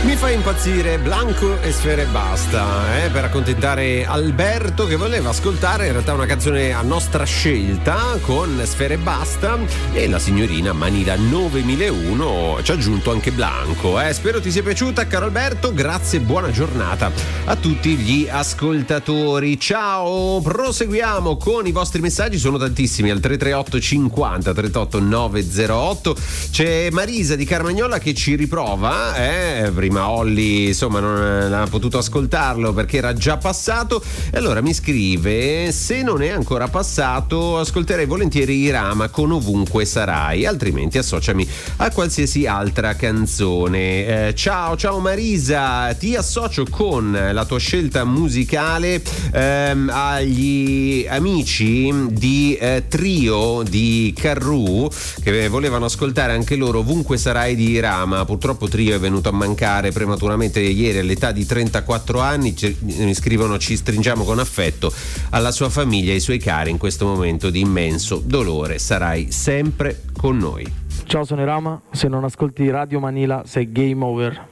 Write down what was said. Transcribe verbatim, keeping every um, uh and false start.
Mi fa impazzire Blanco e Sfera Ebbasta, eh, per accontentare Alberto che voleva ascoltare in realtà una canzone a nostra scelta con Sfera Ebbasta, e la signorina Manila novemilauno ci ha aggiunto anche Blanco. Eh. Spero ti sia piaciuta, caro Alberto, grazie e buona giornata a tutti gli ascoltatori. Ciao, proseguiamo con i vostri messaggi, sono tantissimi, al tre tre otto cinquanta trentotto novecentotto. C'è Marisa di Carmagnola che ci riprova, eh, prima Olli insomma non ha potuto ascoltarlo perché era già passato, e allora mi scrive: se non è ancora passato ascolterei volentieri Irama con Ovunque Sarai, altrimenti associami a qualsiasi altra canzone. Eh, ciao ciao Marisa, ti associo con la tua scelta musicale ehm, agli amici di eh, Trio di Carru che volevano ascoltare anche loro Ovunque Sarai di Irama. Purtroppo Trio è venuto a mancare prematuramente ieri all'età di trentaquattro anni. Mi scrivono: ci stringiamo con affetto alla sua famiglia e ai suoi cari in questo momento di immenso dolore, sarai sempre con noi. Ciao, sono Irama, se non ascolti Radio Manila sei game over.